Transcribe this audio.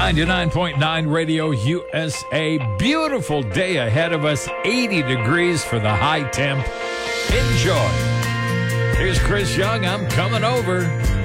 99.9 Radio USA. Beautiful day ahead of us. 80 degrees for the high temp. Enjoy. Here's Chris Young. I'm coming over.